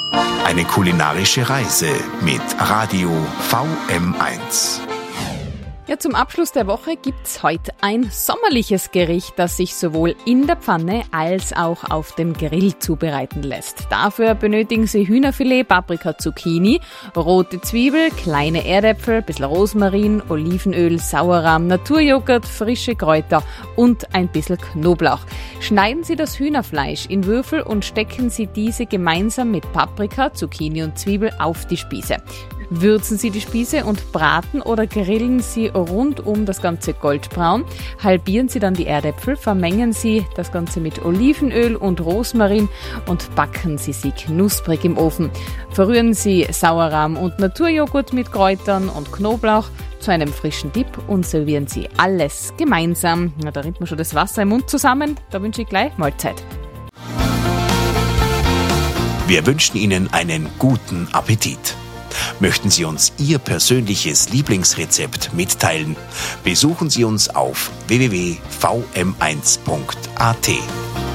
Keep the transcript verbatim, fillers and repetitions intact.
Eine kulinarische Reise mit Radio V M eins. Ja, zum Abschluss der Woche gibt's heute ein sommerliches Gericht, das sich sowohl in der Pfanne als auch auf dem Grill zubereiten lässt. Dafür benötigen Sie Hühnerfilet, Paprika, Zucchini, rote Zwiebel, kleine Erdäpfel, bisschen Rosmarin, Olivenöl, Sauerrahm, Naturjoghurt, frische Kräuter und ein bisschen Knoblauch. Schneiden Sie das Hühnerfleisch in Würfel und stecken Sie diese gemeinsam mit Paprika, Zucchini und Zwiebel auf die Spieße. Würzen Sie die Spieße und braten oder grillen Sie rund um das Ganze goldbraun. Halbieren Sie dann die Erdäpfel, vermengen Sie das Ganze mit Olivenöl und Rosmarin und backen Sie sie knusprig im Ofen. Verrühren Sie Sauerrahm und Naturjoghurt mit Kräutern und Knoblauch zu einem frischen Dip und servieren Sie alles gemeinsam. Ja, da rinnt mir schon das Wasser im Mund zusammen. Da wünsche ich gleich Mahlzeit. Wir wünschen Ihnen einen guten Appetit. Möchten Sie uns Ihr persönliches Lieblingsrezept mitteilen? Besuchen Sie uns auf w w w punkt v m eins punkt a t.